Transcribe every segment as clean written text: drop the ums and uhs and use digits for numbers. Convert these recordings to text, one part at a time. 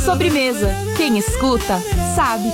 Sobremesa. Quem escuta, sabe.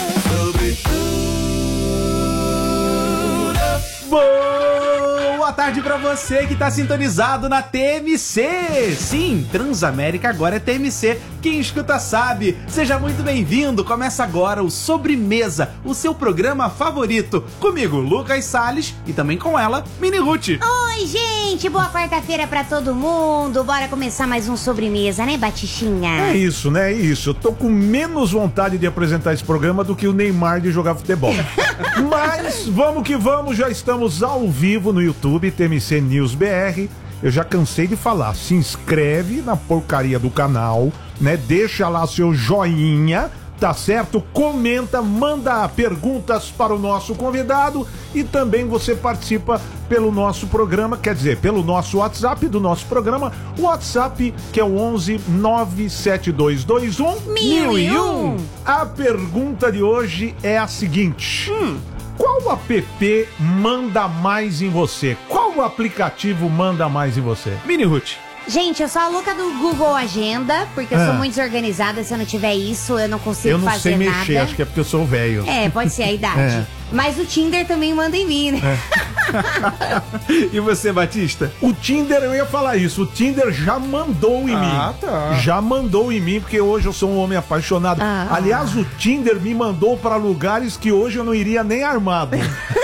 Boa tarde pra você que tá sintonizado na TMC. Sim, Transamérica agora é TMC. Quem escuta sabe. Seja muito bem-vindo. Começa agora o Sobremesa, o seu programa favorito. Comigo, Lucas Salles, e também com ela, Mini Ruth. Oi, gente. Boa quarta-feira pra todo mundo. Bora começar mais um Sobremesa, né, Batichinha? É isso, né? É isso. Eu tô com menos vontade de apresentar esse programa do que o Neymar de jogar futebol. Mas vamos que vamos, já estamos ao vivo no YouTube, TMC News BR. Eu já cansei de falar, se inscreve na porcaria do canal, né? Deixa lá seu joinha, tá certo? Comenta, manda perguntas para o nosso convidado e também você participa pelo nosso programa, quer dizer, pelo nosso WhatsApp do nosso programa, o WhatsApp que é o 11 97221 1001. A pergunta de hoje é a seguinte: qual app manda mais em você? Qual aplicativo manda mais em você? Mini Ruth. Gente, eu sou a louca do Google Agenda, porque eu sou muito desorganizada. Se eu não tiver isso, eu não consigo fazer nada. Eu não sei mexer, acho que é porque eu sou velho. É, pode ser a idade. Mas o Tinder também manda em mim, né? E você, Batista? O Tinder, eu ia falar isso, o Tinder já mandou em mim. Tá. Já mandou em mim, porque hoje eu sou um homem apaixonado. Aliás, o Tinder me mandou para lugares que hoje eu não iria nem armado.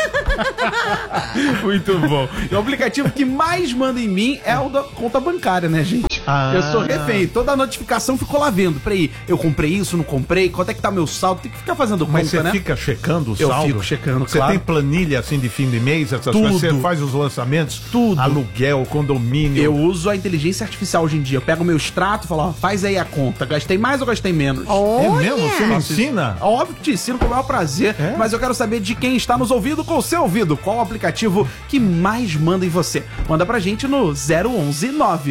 Muito bom. E o aplicativo que mais manda em mim é o da conta bancária, né, gente? Eu sou refém. Toda a notificação ficou lá vendo. Peraí, eu comprei isso, não comprei? Quanto é que tá meu saldo? Tem que ficar fazendo conta, Mas você né? fica checando o Eu saldo? fico checando, Você claro. tem planilha assim de fim de mês, essas Tudo. coisas? Você faz os lançamentos? Tudo. Aluguel, condomínio. Eu uso a inteligência artificial hoje em dia. Eu pego o meu extrato e falo, ó, faz aí a conta. Gastei mais ou gastei menos? É mesmo? Você me ensina? Óbvio que te ensino com o maior prazer, mas eu quero saber de quem está nos ouvindo com o seu ouvido. Qual o aplicativo que mais manda em você? Manda pra gente no 011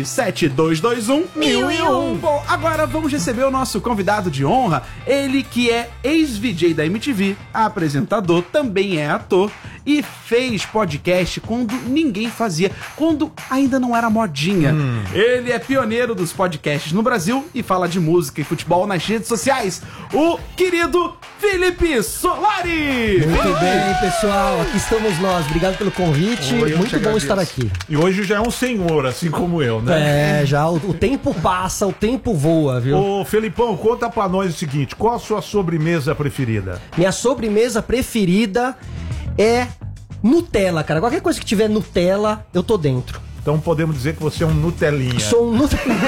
97221 1001. Bom, agora vamos receber o nosso convidado de honra, ele que é ex-VJ da MTV, apresentador, também é ator e fez podcast quando ninguém fazia, quando ainda não era modinha. Ele é pioneiro dos podcasts no Brasil e fala de música e futebol nas redes sociais. O querido Felipe Solari! Muito bem, pessoal. Aqui estamos nós. Obrigado pelo convite. Oi, eu Muito te bom agradeço. estar aqui. E hoje já é um senhor, assim como eu, né? É, já o tempo passa, o tempo voa, viu? Ô, Felipão, conta pra nós o seguinte, qual a sua sobremesa preferida? Minha sobremesa preferida é Nutella, cara. Qualquer coisa que tiver Nutella, eu tô dentro. Então podemos dizer que você é um Nutelinha. Sou um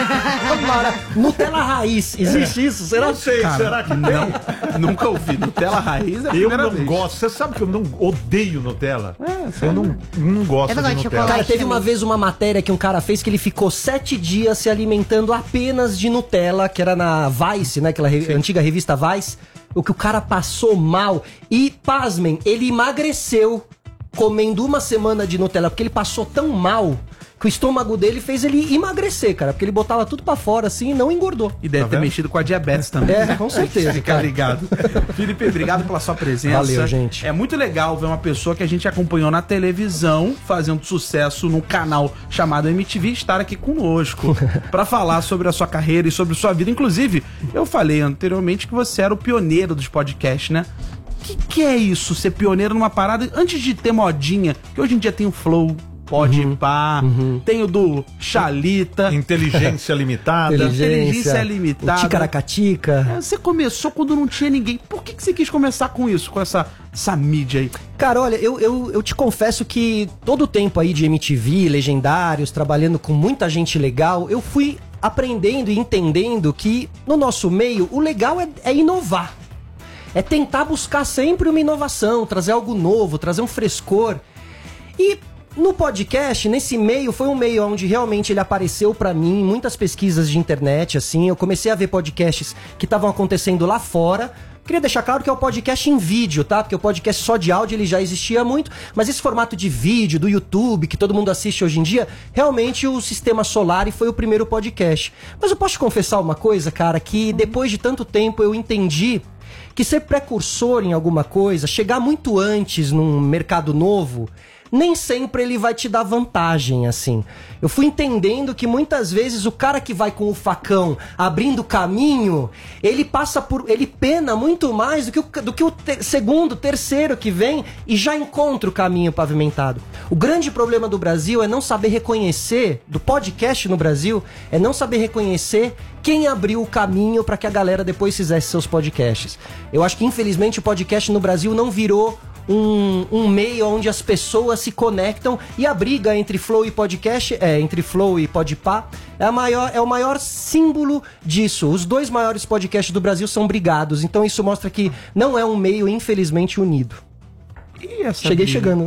Nutella raiz. Existe isso? Será? Não sei, será que tem? Não, nunca ouvi. Nutella raiz é a Eu primeira não vez. gosto. Você sabe que eu não odeio Nutella? Eu não gosto Eu não de gosto de Nutella. chocolate. Cara, teve uma vez uma matéria que um cara fez que ele ficou 7 dias se alimentando apenas de Nutella, que era na Vice, né? Aquela antiga revista Vice. O que o cara passou mal. E, pasmem, ele emagreceu comendo uma semana de Nutella, porque ele passou tão mal que o estômago dele fez ele emagrecer, cara. Porque ele botava tudo pra fora, assim, e não engordou. E deve ter mexido com a diabetes também. É, com certeza, Fica cara. ligado. Felipe, obrigado pela sua presença. Valeu, gente. É muito legal ver uma pessoa que a gente acompanhou na televisão fazendo sucesso num canal chamado MTV estar aqui conosco pra falar sobre a sua carreira e sobre sua vida. Inclusive, eu falei anteriormente que você era o pioneiro dos podcasts, né? O que é isso, ser pioneiro numa parada antes de ter modinha? Que hoje em dia tem o Flow, Podpah, tem o do Xalita, Inteligência limitada. Inteligência limitada. O Ticaracatica. Você começou quando não tinha ninguém. Por que você quis começar com isso, com essa mídia aí? Cara, olha, eu te confesso que todo o tempo aí de MTV, Legendários, trabalhando com muita gente legal, eu fui aprendendo e entendendo que no nosso meio o legal é inovar. É tentar buscar sempre uma inovação, trazer algo novo, trazer um frescor. E no podcast, nesse meio, foi um meio onde realmente ele apareceu pra mim em muitas pesquisas de internet, assim. Eu comecei a ver podcasts que estavam acontecendo lá fora. Queria deixar claro que é o podcast em vídeo, tá? Porque o podcast só de áudio ele já existia muito, mas esse formato de vídeo do YouTube, que todo mundo assiste hoje em dia, realmente o Sistema Solari foi o primeiro podcast. Mas eu posso te confessar uma coisa, cara, que depois de tanto tempo eu entendi que ser precursor em alguma coisa, chegar muito antes num mercado novo, nem sempre ele vai te dar vantagem, assim. Eu fui entendendo que muitas vezes o cara que vai com o facão abrindo caminho, ele pena muito mais do que o segundo, terceiro que vem e já encontra o caminho pavimentado. O grande problema do Brasil é não saber reconhecer, do podcast no Brasil, é não saber reconhecer quem abriu o caminho para que a galera depois fizesse seus podcasts. Eu acho que, infelizmente, o podcast no Brasil não virou um meio onde as pessoas se conectam, e a briga entre Flow e podcast, entre Flow e Podpah, é o maior símbolo disso. Os dois maiores podcasts do Brasil são brigados, então isso mostra que não é um meio, infelizmente, unido. Cheguei chegando, né?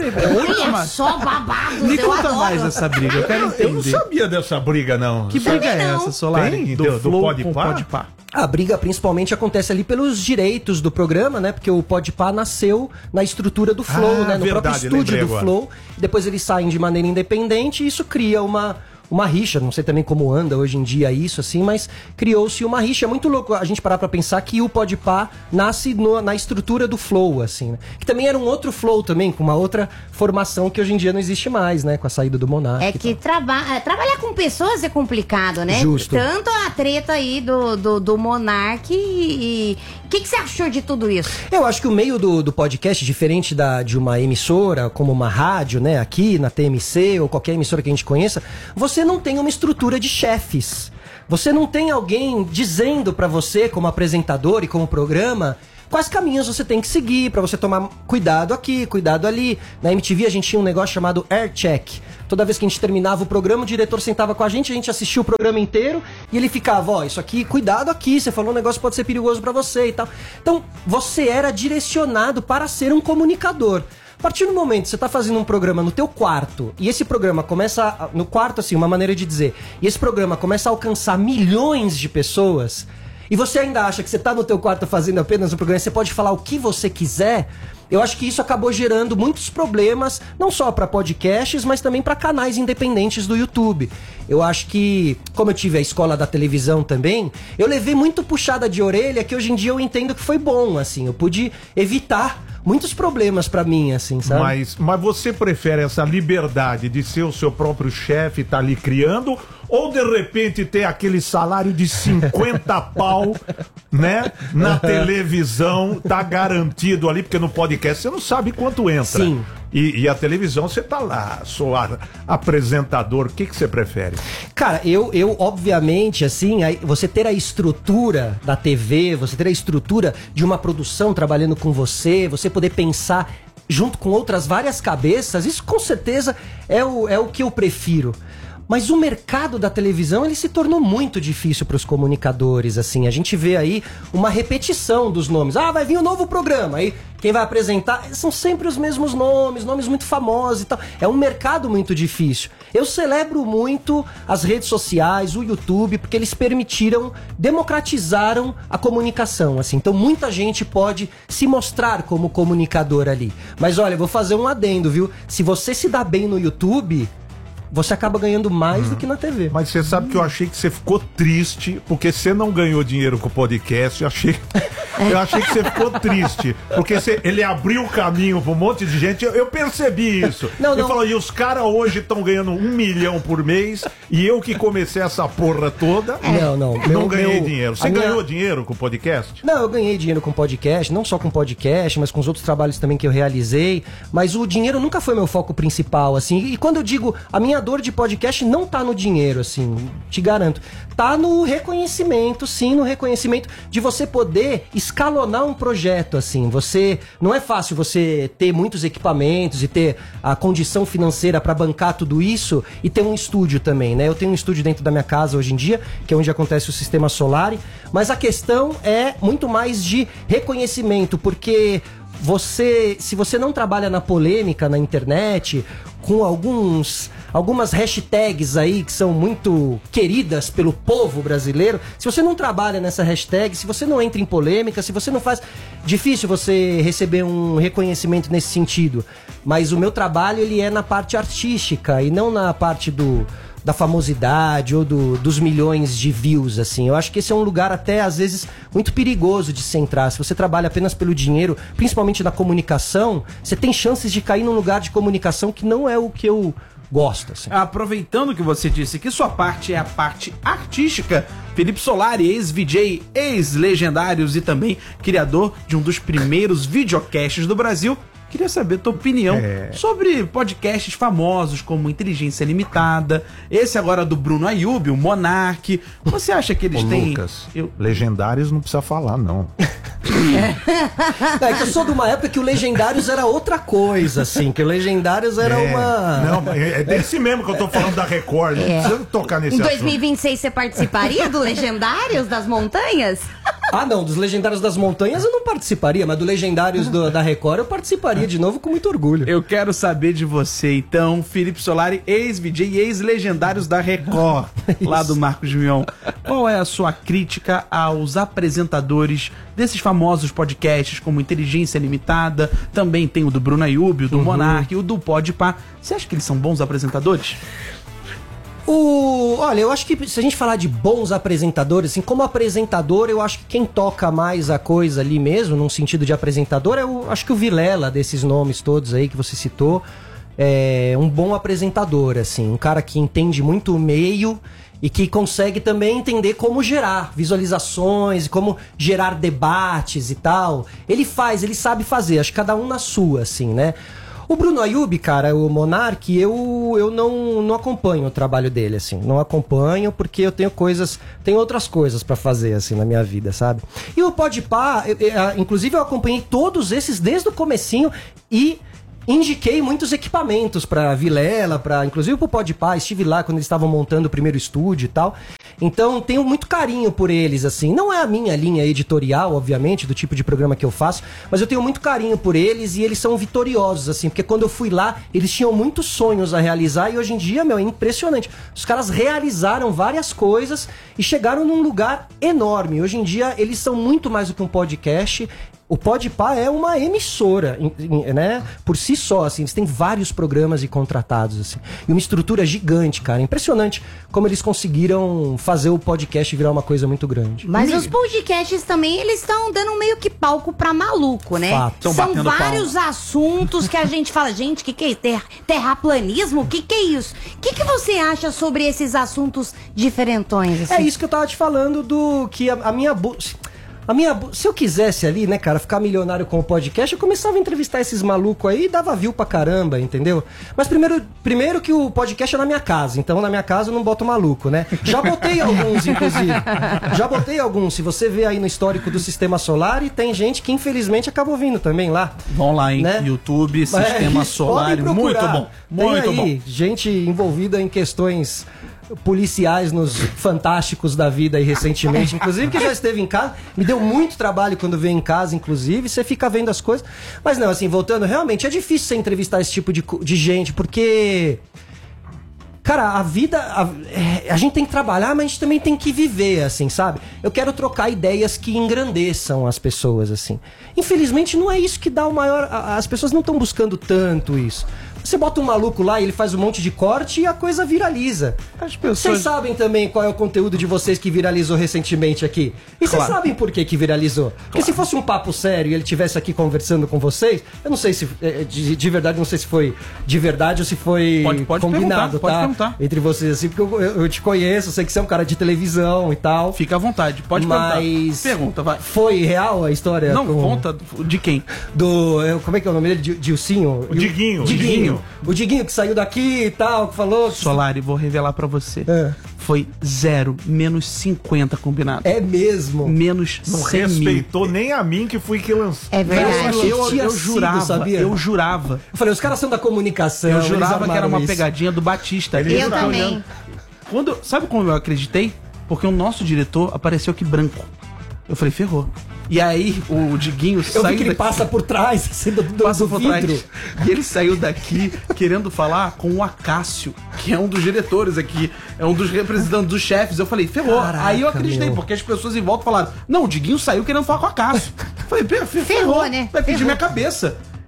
Olha só, babado. Me conta mais dessa briga, eu quero entender. Eu não sabia dessa briga, não. Que briga é essa, Solari? Tem? Do Flow Podpah? com Podpah? A briga principalmente acontece ali pelos direitos do programa, né? Porque o Podpah nasceu na estrutura do Flow, né? No próprio estúdio do Flow. Depois eles saem de maneira independente e isso cria uma rixa, não sei também como anda hoje em dia isso, assim, mas criou-se uma rixa. É muito louco a gente parar pra pensar que o Podpah nasce na estrutura do Flow, assim, né? Que também era um outro Flow também, com uma outra formação que hoje em dia não existe mais, né? Com a saída do Monark. É que trabalhar com pessoas é complicado, né? Justo. Tanto a treta aí do Monark e... O que você achou de tudo isso? Eu acho que o meio do podcast, diferente de uma emissora, como uma rádio, né, aqui na TMC ou qualquer emissora que a gente conheça, você não tem uma estrutura de chefes. Você não tem alguém dizendo pra você, como apresentador e como programa, quais caminhos você tem que seguir pra você tomar cuidado aqui, cuidado ali. Na MTV a gente tinha um negócio chamado Air Check. Toda vez que a gente terminava o programa, o diretor sentava com a gente assistia o programa inteiro e ele ficava, isso aqui, cuidado aqui, você falou um negócio que pode ser perigoso pra você e tal. Então, você era direcionado para ser um comunicador. A partir do momento que você tá fazendo um programa no teu quarto, e esse programa começa, no quarto assim, uma maneira de dizer, e esse programa começa a alcançar milhões de pessoas, e você ainda acha que você tá no teu quarto fazendo apenas um programa, você pode falar o que você quiser, eu acho que isso acabou gerando muitos problemas, não só para podcasts, mas também para canais independentes do YouTube. Eu acho que, como eu tive a escola da televisão também, eu levei muito puxada de orelha, que hoje em dia eu entendo que foi bom, assim, eu pude evitar muitos problemas pra mim, assim, sabe? Mas você prefere essa liberdade de ser o seu próprio chefe, tá ali criando, ou de repente ter aquele salário de 50 pau, né? Na televisão, tá garantido ali, porque no podcast você não sabe quanto entra. Sim. E a televisão você tá lá, sou apresentador, o que você prefere? Cara, eu obviamente, assim, você ter a estrutura da TV, você ter a estrutura de uma produção trabalhando com você poder pensar junto com outras várias cabeças, isso com certeza é o que eu prefiro. Mas o mercado da televisão, ele se tornou muito difícil para os comunicadores, assim. A gente vê aí uma repetição dos nomes. Vai vir um novo programa. Aí quem vai apresentar são sempre os mesmos nomes muito famosos e tal. É um mercado muito difícil. Eu celebro muito as redes sociais, o YouTube, porque eles democratizaram a comunicação, assim. Então muita gente pode se mostrar como comunicador ali. Mas olha, eu vou fazer um adendo, viu? Se você se dá bem no YouTube, você acaba ganhando mais do que na TV. Mas você sabe que eu achei que você ficou triste porque você não ganhou dinheiro com o podcast. Eu achei que você ficou triste porque ele abriu o caminho pra um monte de gente. Eu percebi isso. Ele falou, e os caras hoje estão ganhando 1 milhão por mês e eu que comecei essa porra toda não ganhei dinheiro. Você ganhou dinheiro com o podcast? Não, eu ganhei dinheiro com podcast, não só com podcast, mas com os outros trabalhos também que eu realizei. Mas o dinheiro nunca foi meu foco principal, assim. E quando eu digo, a minha dor de podcast não tá no dinheiro, assim, te garanto. Tá no reconhecimento, sim, no reconhecimento de você poder escalonar um projeto, assim. Não é fácil você ter muitos equipamentos e ter a condição financeira pra bancar tudo isso e ter um estúdio também, né? Eu tenho um estúdio dentro da minha casa hoje em dia, que é onde acontece o Sistema Solari, mas a questão é muito mais de reconhecimento, porque se você não trabalha na polêmica na internet, com algumas hashtags aí que são muito queridas pelo povo brasileiro, se você não trabalha nessa hashtag, se você não entra em polêmica, se você não faz... Difícil você receber um reconhecimento nesse sentido. Mas o meu trabalho, ele é na parte artística e não na parte do da famosidade ou dos milhões de views, assim. Eu acho que esse é um lugar até, às vezes, muito perigoso de se entrar. Se você trabalha apenas pelo dinheiro, principalmente na comunicação, você tem chances de cair num lugar de comunicação que não é o que eu gosto, assim. Aproveitando que você disse que sua parte é a parte artística, Felipe Solari, ex-VJ, ex-Legendários e também criador de um dos primeiros videocasts do Brasil, queria saber tua opinião sobre podcasts famosos como Inteligência Limitada, esse agora do Bruno Ayub, o Monark. Você acha que eles têm... Lucas, Legendários não precisa falar, não. É que eu sou de uma época que o Legendários era outra coisa, assim, que o Legendários era uma... Não, é desse mesmo que eu tô falando da Record, não precisa tocar nesse Em assunto. 2026 você participaria do Legendários das Montanhas? Ah, não, dos Legendários das Montanhas eu não participaria, mas do Legendários da Record eu participaria de novo com muito orgulho. Eu quero saber de você, então, Felipe Solari, ex-VJ e ex-Legendários da Record, lá do Marcos Mion. Qual é a sua crítica aos apresentadores desses famosos podcasts como Inteligência Limitada? Também tem o do Bruno Ayub, o do Monark, o do Podpah. Você acha que eles são bons apresentadores? Olha, eu acho que se a gente falar de bons apresentadores, assim, como apresentador, eu acho que quem toca mais a coisa ali mesmo, num sentido de apresentador, acho que o Vilela, desses nomes todos aí que você citou, é um bom apresentador, assim, um cara que entende muito o meio e que consegue também entender como gerar visualizações, como gerar debates e tal. Ele sabe fazer, acho que cada um na sua, assim, né? O Bruno Ayub, cara, o Monark, eu não acompanho o trabalho dele, assim. Não acompanho porque eu tenho outras coisas pra fazer, assim, na minha vida, sabe? E o Podpah, inclusive eu acompanhei todos esses desde o comecinho e indiquei muitos equipamentos pra Vilela, inclusive pro Podpah, estive lá quando eles estavam montando o primeiro estúdio e tal. Então tenho muito carinho por eles, assim. Não é a minha linha editorial, obviamente, do tipo de programa que eu faço, mas eu tenho muito carinho por eles e eles são vitoriosos, assim, porque quando eu fui lá, eles tinham muitos sonhos a realizar e hoje em dia, é impressionante. Os caras realizaram várias coisas e chegaram num lugar enorme. Hoje em dia, eles são muito mais do que um podcast. O Podpah é uma emissora, né? Por si só, assim, eles têm vários programas e contratados, assim. E uma estrutura gigante, cara. Impressionante como eles conseguiram fazer o podcast virar uma coisa muito grande. Mas os podcasts também, eles estão dando meio que palco pra maluco, né? Fato. São vários assuntos que a gente fala, gente, que é terraplanismo? Que é isso? O que você acha sobre esses assuntos diferentões? Assim? É isso que eu tava te falando que se eu quisesse ali, né, cara, ficar milionário com o podcast, eu começava a entrevistar esses malucos aí e dava view pra caramba, entendeu? Mas primeiro que o podcast é na minha casa, então na minha casa eu não boto maluco, né? Já botei alguns, inclusive. Já botei alguns. Se você vê aí no histórico do Sistema Solar, e tem gente que infelizmente acaba ouvindo também lá. Vão lá, hein? Né? YouTube, Sistema Solar, muito bom. Muito tem aí bom. gente envolvida em questões policiais nos Fantásticos da vida aí recentemente, inclusive que já esteve em casa, me deu muito trabalho quando veio em casa, inclusive, você fica vendo as coisas, mas não, assim, voltando, realmente é difícil você entrevistar esse tipo de gente, porque, cara, a vida, a gente tem que trabalhar, mas a gente também tem que viver, assim, sabe? Eu quero trocar ideias que engrandeçam as pessoas, assim. Infelizmente não é isso que dá o maior, as pessoas não estão buscando tanto isso. Você bota um maluco lá e ele faz um monte de corte e a coisa viraliza. As pessoas... Vocês sabem também qual é o conteúdo de vocês que viralizou recentemente aqui. E vocês sabem por que viralizou. Porque se fosse um papo sério e ele estivesse aqui conversando com vocês, eu não sei se, de verdade, não sei se foi de verdade ou se foi pode combinado, pode tá? perguntar. Entre vocês, assim, porque eu te conheço, sei que você é um cara de televisão e tal. Fica à vontade, pode perguntar. Pergunta, vai. Foi real a história? Não, conta de quem? Como é que é o nome dele? Dilcinho? O Diguinho. O Diguinho que saiu daqui e tal, que falou... Solari, vou revelar pra você. Foi 0, menos 50 combinado. É mesmo? Menos Não 100 respeitou nem a mim que fui que lancei. É verdade. Eu jurava, sabia? eu jurava. Eu falei, os caras são da comunicação. Eu jurava que era uma isso. pegadinha do Batista. Eu também. Sabe como eu acreditei? Porque o nosso diretor apareceu aqui branco. Eu falei, ferrou. E aí o Diguinho Eu saiu vi que ele daqui, passa por trás, assim, do passa por vidro. trás. E ele saiu daqui querendo falar com o Acácio, que é um dos diretores aqui, é um dos representantes dos chefes. Eu falei, ferrou. Caraca, aí eu acreditei, meu. porque as pessoas em volta falaram, não, o Diguinho saiu querendo falar com o Acácio. Eu falei, ferrou, né? vai pedir minha cabeça.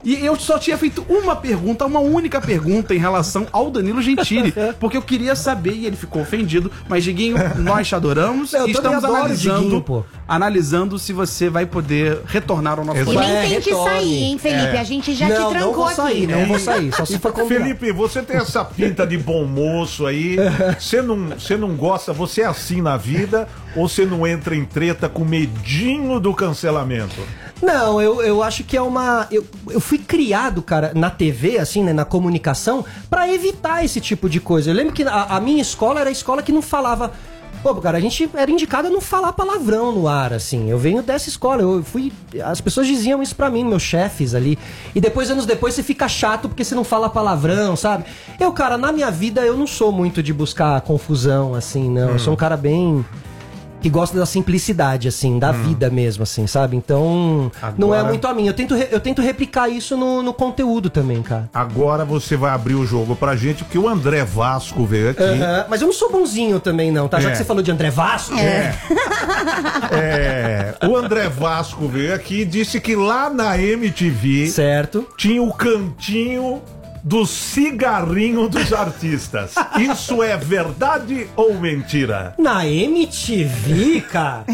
E eu só tinha feito uma única pergunta em relação ao Danilo Gentili, porque eu queria saber e ele ficou ofendido. Mas, Diguinho, nós te adoramos e estamos analisando se você vai poder retornar ao nosso E podcast. nem tente sair, hein, Felipe? A gente já te trancou não vou sair, aqui. Não vou sair, só se for combinado. Felipe, você tem essa pinta de bom moço aí. Você não gosta, você é assim na vida ou você não entra em treta com medinho do cancelamento? Não, eu acho que é uma... Eu fui criado, cara, na TV, assim, né, na comunicação, pra evitar esse tipo de coisa. Eu lembro que a minha escola era a escola que não falava... Pô, cara, a gente era indicado a não falar palavrão no ar, assim. Eu venho dessa escola, as pessoas diziam isso pra mim, meus chefes ali. E depois, anos depois, você fica chato porque você não fala palavrão, sabe? Cara, na minha vida, eu não sou muito de buscar confusão, assim, não. Eu sou um cara bem... que gosta da simplicidade, assim, da vida mesmo, assim, sabe? Então, não é muito a mim. Eu tento replicar isso no conteúdo também, cara. Agora você vai abrir o jogo pra gente, porque o André Vasco veio aqui. Mas eu não sou bonzinho também, não, tá? Já que você falou de André Vasco... O André Vasco veio aqui e disse que lá na MTV... Certo. Tinha o cantinho do cigarrinho dos artistas. Isso é verdade ou mentira? Na MTV, cara?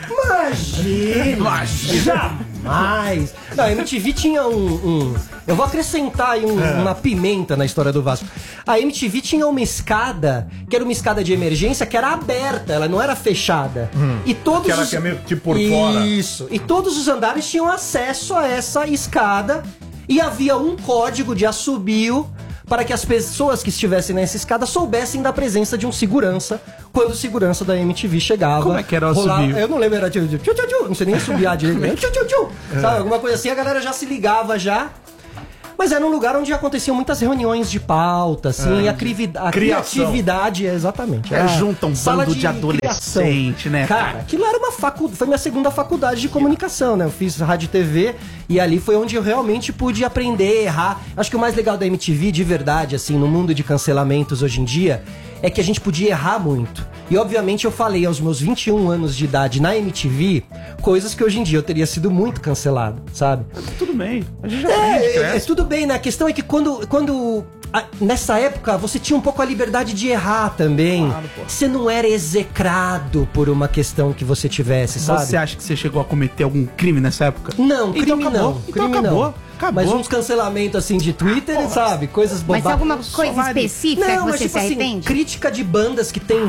Imagina! Jamais! Na MTV tinha eu vou acrescentar aí uma pimenta na história do Vasco. A MTV tinha uma escada, que era uma escada de emergência, que era aberta, ela não era fechada. E todos que era meio tipo por fora. Isso. E todos os andares tinham acesso a essa escada. E havia um código de assobio para que as pessoas que estivessem nessa escada soubessem da presença de um segurança quando o segurança da MTV chegava. Como é que era o assobio? Eu não lembro, era tchu, tchu, tchu, tchu, não sei nem assobiar direito. Tchu, tchu, tchu, sabe, alguma coisa assim, a galera já se ligava já. Mas era um lugar onde aconteciam muitas reuniões de pauta, assim, a criatividade, exatamente. Junta um bando de adolescente, né? Cara, aquilo era foi minha segunda faculdade de comunicação, né? Eu fiz rádio e TV e ali foi onde eu realmente pude aprender, errar. Acho que o mais legal da MTV, de verdade, assim, no mundo de cancelamentos hoje em dia, é que a gente podia errar muito. E obviamente eu falei aos meus 21 anos de idade na MTV coisas que hoje em dia eu teria sido muito cancelado, sabe? Tudo bem, a gente já aprende, tudo bem, né? A questão é que nessa época você tinha um pouco a liberdade de errar também. Claro, você não era execrado por uma questão que você tivesse, sabe? Você acha que você chegou a cometer algum crime nessa época? Não, crime então acabou. não. Então crime acabou. não. Mas uns cancelamentos assim de Twitter, sabe? Coisas bobadas. Mas alguma coisa específica que você se arrepende? Assim, crítica de bandas que tem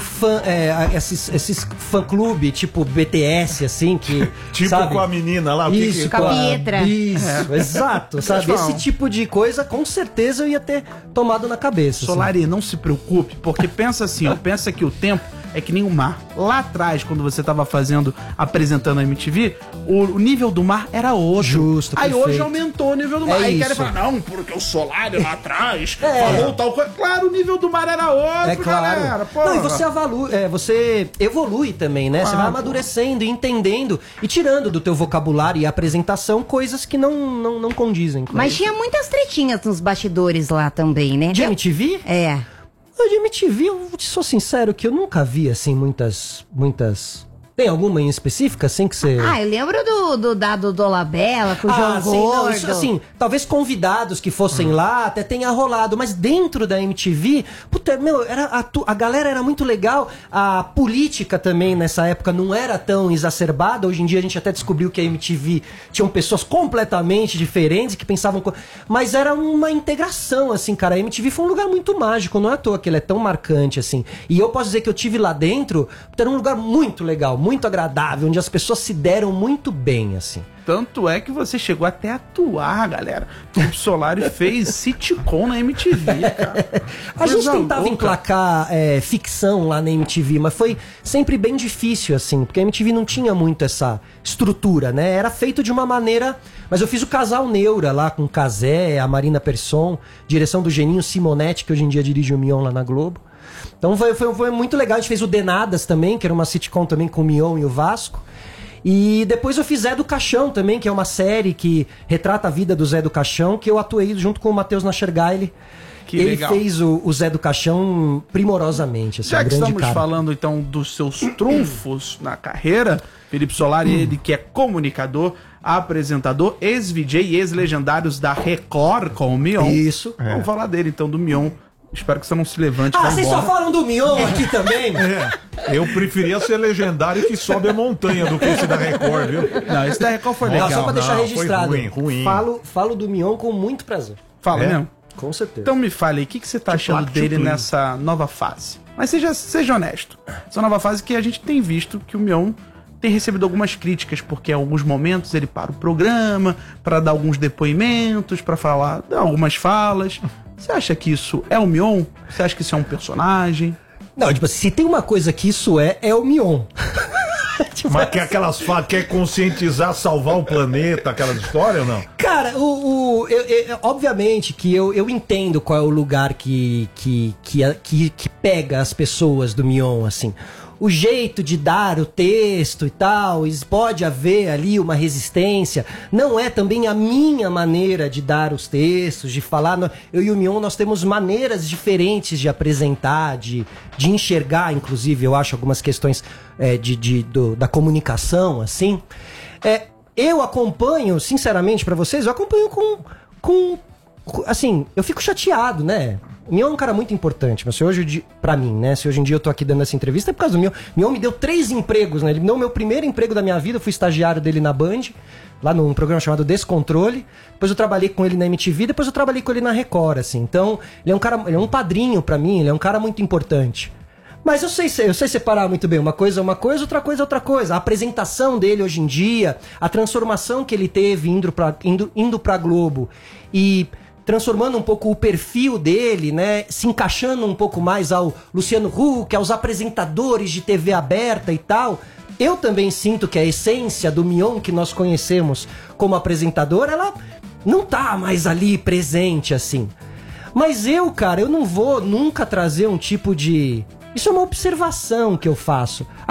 esses fã-clube, tipo BTS, assim, que... tipo, sabe? Com a menina lá. Isso, com a Pietra. Isso, exato, sabe? Esse tipo de coisa, com certeza eu ia ter tomado na cabeça. Solari, assim. não se preocupe, porque pensa assim, pensa que o tempo é que nem o mar. Lá atrás, quando você tava apresentando a MTV, o nível do mar era outro. Justo, Aí perfeito. hoje aumentou o nível do mar. Aí querem falar, não, porque o Solari lá atrás falou tal coisa. Claro, o nível do mar era outro, galera. Porra. Não, e você evolui também, né? Você vai amadurecendo, entendendo e tirando do teu vocabulário e apresentação coisas que não condizem com Mas isso. tinha muitas tretinhas nos bastidores lá também, né? De MTV? É. De MTV, eu sou sincero que eu nunca vi, assim, muitas... Tem alguma em específica, assim, que você... Eu lembro do Dolabella, com o João Gordo. Isso, assim, talvez convidados que fossem lá até tenha rolado, mas dentro da MTV, puta, a galera era muito legal, a política também nessa época não era tão exacerbada, hoje em dia a gente até descobriu que a MTV tinham pessoas completamente diferentes que pensavam... Mas era uma integração, assim, cara, a MTV foi um lugar muito mágico, não é à toa que ele é tão marcante, assim, e eu posso dizer que eu tive lá dentro, era um lugar muito legal, muito agradável, onde as pessoas se deram muito bem, assim. Tanto é que você chegou até a atuar, galera. O Solari fez sitcom na MTV, cara. A gente tentava emplacar ficção lá na MTV, mas foi sempre bem difícil, assim, porque a MTV não tinha muito essa estrutura, né? Era feito de uma maneira... Mas eu fiz o Casal Neura lá com o Cazé, a Marina Persson, direção do Geninho Simonetti, que hoje em dia dirige o Mion lá na Globo. Então foi muito legal. A gente fez o Denadas também, que era uma sitcom também com o Mion e o Vasco. E depois eu fiz Zé do Caixão também, que é uma série que retrata a vida do Zé do Caixão, que eu atuei junto com o Matheus Nachergaile. Ele legal. Fez o Zé do Caixão primorosamente. Assim, já que estamos falando então dos seus trunfos na carreira, Felipe Solari, ele que é comunicador, apresentador, ex-VJ e ex-legendários da Record com o Mion. Isso. Vamos falar dele então, do Mion. Espero que você não se levante. Ah, vocês só falam do Mion aqui também? Eu preferia ser legendário que sobe a montanha do que esse da Record, viu? Não, esse da Record foi legal. Só pra deixar registrado. Foi ruim. Falo do Mion com muito prazer. Fala mesmo. Com certeza. Então me fale aí, o que você tá achando dele nessa nova fase? Mas seja honesto. Essa nova fase que a gente tem visto que o Mion tem recebido algumas críticas, porque em alguns momentos ele para o programa para dar alguns depoimentos, para falar algumas falas. Você acha que isso é o Mion? Você acha que isso é um personagem? Não, tipo, se tem uma coisa que isso é o Mion. Tipo, mas quer aquelas falas, quer conscientizar, salvar o planeta, aquelas histórias ou não? Cara, obviamente que eu entendo qual é o lugar que pega as pessoas do Mion, assim. O jeito de dar o texto e tal, pode haver ali uma resistência. Não é também a minha maneira de dar os textos, de falar. Eu e o Mion, nós temos maneiras diferentes de apresentar, de enxergar, inclusive, eu acho, algumas questões da comunicação, assim. Eu acompanho, sinceramente, pra vocês, eu acompanho com assim, eu fico chateado, né? O Mion é um cara muito importante, mas se hoje, pra mim, né? Se hoje em dia eu tô aqui dando essa entrevista, é por causa do Mion. Mion me deu 3 empregos, né? Ele me deu o meu primeiro emprego da minha vida, eu fui estagiário dele na Band, lá num programa chamado Descontrole. Depois eu trabalhei com ele na MTV, depois eu trabalhei com ele na Record, assim. Então, ele é um padrinho pra mim, ele é um cara muito importante. Mas eu sei separar muito bem. Uma coisa é uma coisa, outra coisa é outra coisa. A apresentação dele hoje em dia, a transformação que ele teve indo pra Globo e transformando um pouco o perfil dele, né? Se encaixando um pouco mais ao Luciano Huck, aos apresentadores de TV aberta e tal. Eu também sinto que a essência do Mion que nós conhecemos como apresentador, ela não tá mais ali presente assim. Mas eu não vou nunca trazer um tipo de... Isso é uma observação que eu faço.